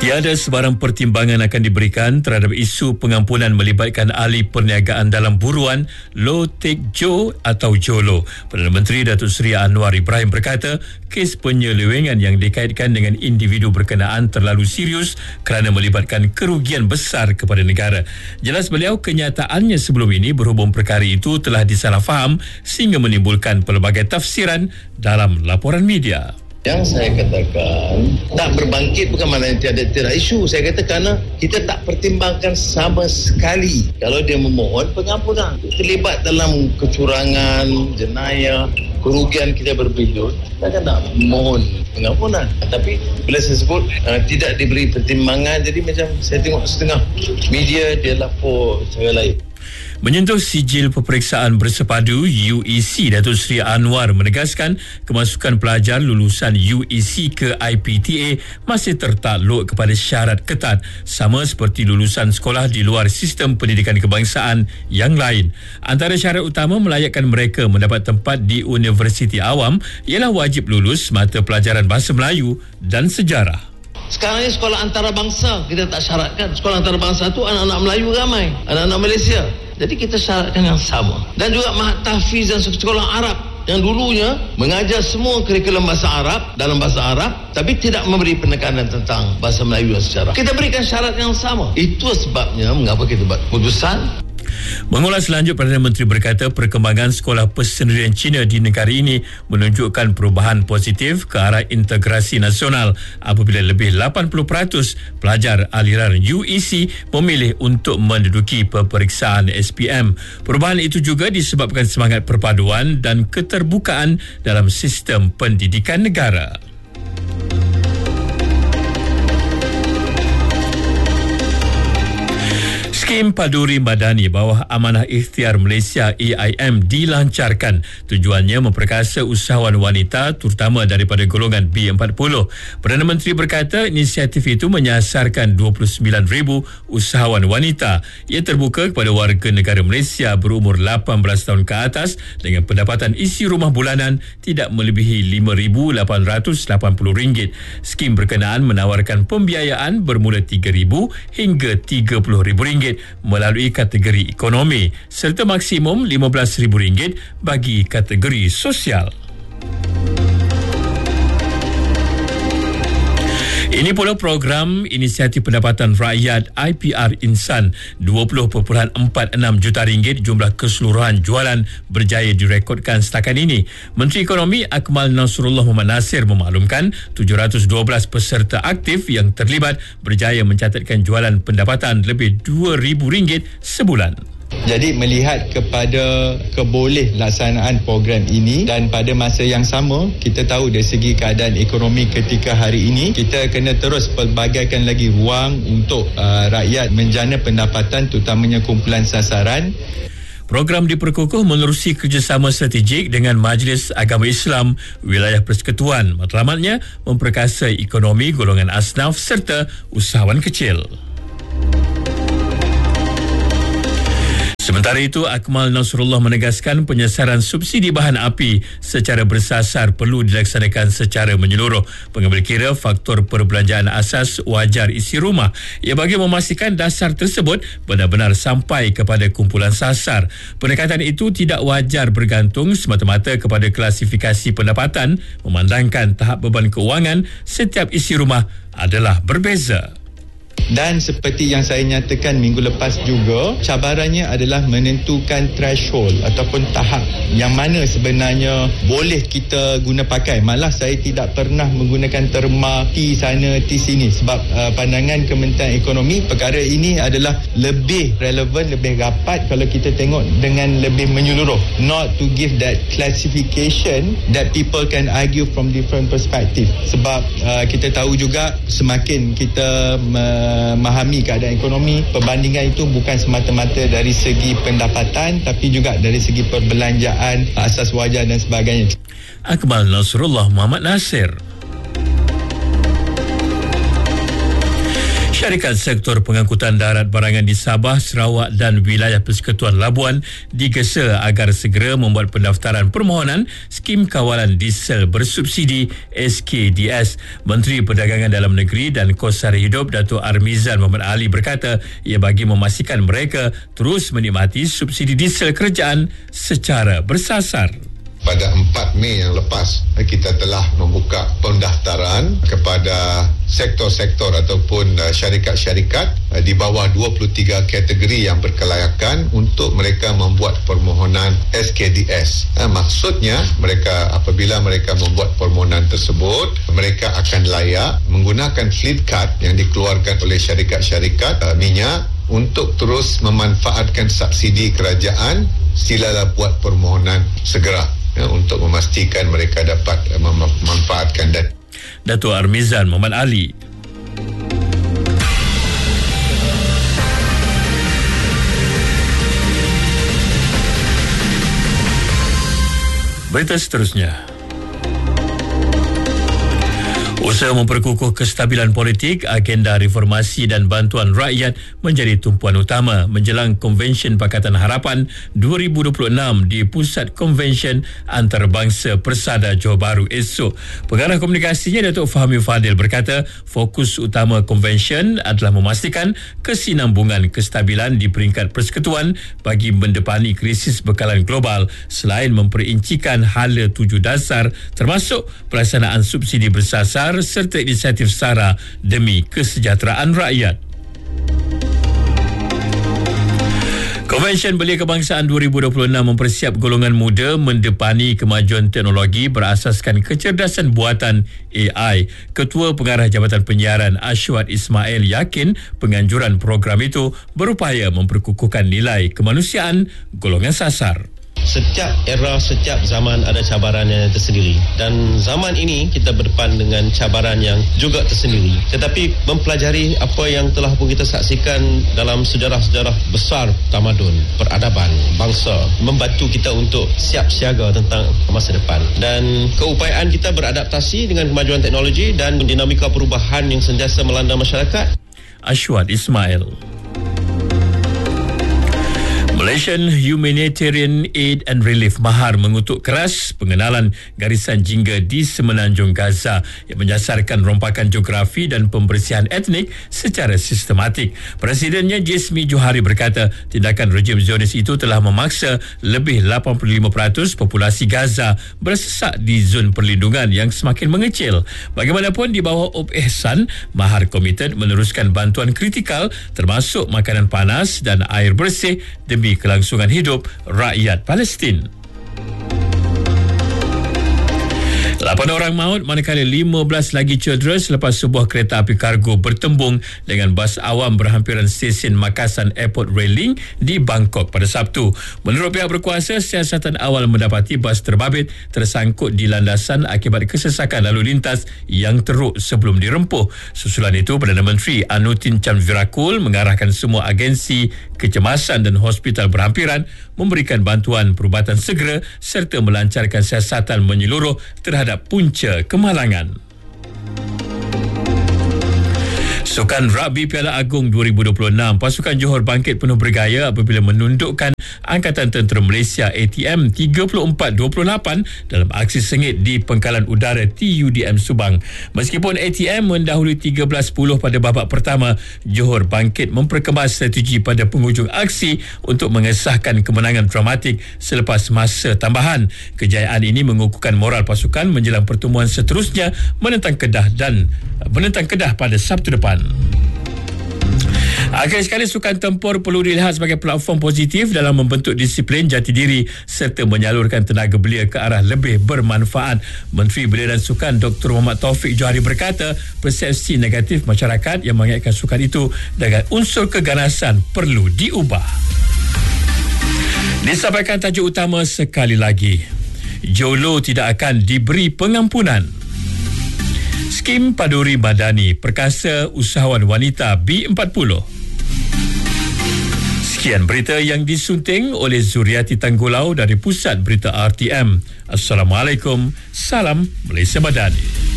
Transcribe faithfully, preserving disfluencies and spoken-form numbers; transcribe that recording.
Tiada sebarang pertimbangan akan diberikan terhadap isu pengampunan melibatkan ahli perniagaan dalam buruan Low Tech Joe atau Jolo. Perdana Menteri Datuk Seri Anwar Ibrahim berkata, kes penyelewengan yang dikaitkan dengan individu berkenaan terlalu serius kerana melibatkan kerugian besar kepada negara. Jelas beliau, kenyataannya sebelum ini berhubung perkara itu telah disalahfaham sehingga menimbulkan pelbagai tafsiran dalam laporan media. Yang saya katakan tak berbangkit bukan maknanya tiada tiada isu. Saya kata kerana kita tak pertimbangkan sama sekali kalau dia memohon pengampunan. Terlibat dalam kecurangan, jenayah, kerugian kita berbilion, kita kan tak memohon pengampunan. Tapi bila saya sebut uh, tidak diberi pertimbangan, jadi macam saya tengok setengah media dia lapor cara lain. Menyentuh sijil peperiksaan bersepadu U E C, Datuk Seri Anwar menegaskan kemasukan pelajar lulusan U E C ke I P T A masih tertakluk kepada syarat ketat sama seperti lulusan sekolah di luar sistem pendidikan kebangsaan yang lain. Antara syarat utama melayakkan mereka mendapat tempat di universiti awam ialah wajib lulus mata pelajaran Bahasa Melayu dan Sejarah. Sekarang ni sekolah antarabangsa kita tak syaratkan. Sekolah antarabangsa tu anak-anak Melayu ramai, anak-anak Malaysia. Jadi kita syaratkan yang sama. Dan juga Mahat Tahfiz dan sekolah Arab yang dulunya mengajar semua kurikulum bahasa Arab dalam bahasa Arab tapi tidak memberi penekanan tentang bahasa Melayu dan sejarah. Kita berikan syarat yang sama. Itu sebabnya mengapa kita buat keputusan. Mengulas lanjut, Perdana Menteri berkata perkembangan sekolah persendirian Cina di negara ini menunjukkan perubahan positif ke arah integrasi nasional apabila lebih lapan puluh peratus pelajar aliran U E C memilih untuk menduduki peperiksaan S P M. Perubahan itu juga disebabkan semangat perpaduan dan keterbukaan dalam sistem pendidikan negara. Skim Paduri Madani bawah Amanah Ikhtiar Malaysia A I M dilancarkan. Tujuannya memperkasa usahawan wanita terutama daripada golongan B empat puluh. Perdana Menteri berkata inisiatif itu menyasarkan dua puluh sembilan ribu usahawan wanita. Ia terbuka kepada warga negara Malaysia berumur lapan belas tahun ke atas dengan pendapatan isi rumah bulanan tidak melebihi lima ribu lapan ratus lapan puluh ringgit. Skim berkenaan menawarkan pembiayaan bermula tiga ribu hingga tiga puluh ribu ringgit melalui kategori ekonomi serta maksimum lima belas ribu ringgit bagi kategori sosial. Ini pula program Inisiatif Pendapatan Rakyat I P R Insan. dua puluh perpuluhan empat enam juta ringgit jumlah keseluruhan jualan berjaya direkodkan setakat ini. Menteri Ekonomi Akmal Nasrullah Muhammad Nasir memaklumkan tujuh ratus dua belas peserta aktif yang terlibat berjaya mencatatkan jualan pendapatan lebih dua ribu ringgit sebulan. Jadi melihat kepada keboleh laksanaan program ini dan pada masa yang sama kita tahu dari segi keadaan ekonomi ketika hari ini kita kena terus pelbagaikan lagi ruang untuk uh, rakyat menjana pendapatan terutamanya kumpulan sasaran. Program diperkukuh menerusi kerjasama strategik dengan Majlis Agama Islam Wilayah Persekutuan. Matlamatnya memperkasa ekonomi golongan asnaf serta usahawan kecil. Sementara itu, Akmal Nasrullah menegaskan penyesaran subsidi bahan api secara bersasar perlu dilaksanakan secara menyeluruh. Pengambil kira faktor perbelanjaan asas wajar isi rumah. Ia bagi memastikan dasar tersebut benar-benar sampai kepada kumpulan sasar. Pendekatan itu tidak wajar bergantung semata-mata kepada klasifikasi pendapatan, memandangkan tahap beban keuangan setiap isi rumah adalah berbeza. Dan seperti yang saya nyatakan minggu lepas juga, cabarannya adalah menentukan threshold ataupun tahap yang mana sebenarnya boleh kita guna pakai. Malah saya tidak pernah menggunakan terma T sana T sini sebab uh, pandangan Kementerian Ekonomi perkara ini adalah lebih relevan, lebih rapat kalau kita tengok dengan lebih menyeluruh. Not to give that classification that people can argue from different perspective. Sebab uh, kita tahu juga semakin kita uh, memahami keadaan ekonomi, perbandingan itu bukan semata-mata dari segi pendapatan tapi juga dari segi perbelanjaan, asas wajar dan sebagainya. Akmal Nasrullah Muhammad Nasir. Syarikat sektor pengangkutan darat barangan di Sabah, Sarawak dan wilayah Persekutuan Labuan digesa agar segera membuat pendaftaran permohonan skim kawalan diesel bersubsidi S K D S. Menteri Perdagangan Dalam Negeri dan Kos Sara Hidup Datuk Armizan Muhammad Ali berkata ia bagi memastikan mereka terus menikmati subsidi diesel kerajaan secara bersasar. Pada empat Mei yang lepas, kita telah membuka pendaftaran kepada sektor-sektor ataupun syarikat-syarikat di bawah dua puluh tiga kategori yang berkelayakan untuk mereka membuat permohonan S K D S. Maksudnya, mereka apabila mereka membuat permohonan tersebut, mereka akan layak menggunakan fleet card yang dikeluarkan oleh syarikat-syarikat minyak untuk terus memanfaatkan subsidi kerajaan. Silalah buat permohonan segera ya, untuk memastikan mereka dapat uh, mem- memanfaatkan dan Datuk Armizan Muhammad Ali. Berita seterusnya. Usaha memperkukuh kestabilan politik, agenda reformasi dan bantuan rakyat menjadi tumpuan utama menjelang Konvensyen Pakatan Harapan dua ribu dua puluh enam di Pusat Konvensyen Antarabangsa Persada Johor Bahru esok. Pengarah komunikasinya Datuk Fahmi Fadil berkata fokus utama konvensyen adalah memastikan kesinambungan kestabilan di peringkat persekutuan bagi mendepani krisis bekalan global selain memperincikan hala tuju dasar termasuk pelaksanaan subsidi bersasar serta inisiatif SARA demi kesejahteraan rakyat. Konvensyen Belia Kebangsaan dua ribu dua puluh enam mempersiap golongan muda mendepani kemajuan teknologi berasaskan kecerdasan buatan A I. Ketua Pengarah Jabatan Penyiaran Ashwat Ismail yakin penganjuran program itu berupaya memperkukuhkan nilai kemanusiaan golongan sasar. Setiap era, setiap zaman ada cabarannya tersendiri dan zaman ini kita berdepan dengan cabaran yang juga tersendiri. Tetapi mempelajari apa yang telah pun kita saksikan dalam sejarah-sejarah besar tamadun, peradaban, bangsa membantu kita untuk siap siaga tentang masa depan. Dan keupayaan kita beradaptasi dengan kemajuan teknologi dan dinamika perubahan yang sentiasa melanda masyarakat. Ashwat Ismail. Malaysian Humanitarian Aid and Relief Mahar mengutuk keras pengenalan garisan jingga di Semenanjung Gaza yang menyasarkan rompakan geografi dan pembersihan etnik secara sistematik. Presidennya Jasmi Johari berkata tindakan rejim Zionis itu telah memaksa lebih lapan puluh lima peratus populasi Gaza bersesak di zon perlindungan yang semakin mengecil. Bagaimanapun di bawah O P Ihsan, Mahar komited meneruskan bantuan kritikal termasuk makanan panas dan air bersih demi kelangsungan hidup rakyat Palestin. lapan orang maut manakala lima belas lagi cedera selepas sebuah kereta api kargo bertembung dengan bas awam berhampiran stesen Makassar Airport Railing di Bangkok pada Sabtu. Menurut pihak berkuasa, siasatan awal mendapati bas terbabit tersangkut di landasan akibat kesesakan lalu lintas yang teruk sebelum dirempuh. Susulan itu, Perdana Menteri Anutin Chanvirakul mengarahkan semua agensi kecemasan dan hospital berhampiran memberikan bantuan perubatan segera serta melancarkan siasatan menyeluruh terhadap punca kemalangan. Sukan Rugby Piala Agong dua ribu dua puluh enam, pasukan Johor bangkit penuh bergaya apabila menundukkan Angkatan Tentera Malaysia A T M tiga puluh empat dua puluh lapan dalam aksi sengit di Pangkalan Udara T U D M Subang. Meskipun A T M mendahului tiga belas sepuluh pada babak pertama, Johor bangkit memperkemas strategi pada penghujung aksi untuk mengesahkan kemenangan dramatik selepas masa tambahan. Kejayaan ini mengukuhkan moral pasukan menjelang pertemuan seterusnya menentang Kedah dan menentang Kedah pada Sabtu depan. Akhir sekali, sukan tempur perlu dilihat sebagai platform positif dalam membentuk disiplin jati diri serta menyalurkan tenaga belia ke arah lebih bermanfaat. Menteri Belia dan Sukan Doktor Muhammad Taufik Johari berkata persepsi negatif masyarakat yang mengaitkan sukan itu dengan unsur keganasan perlu diubah. Disampaikan tajuk utama sekali lagi. Jolo tidak akan diberi pengampunan. Skim Paduri Madani perkasa usahawan wanita B empat puluh. Sekian berita yang disunting oleh Zuriati Tanggulau dari Pusat Berita R T M. Assalamualaikum. Salam Malaysia Madani.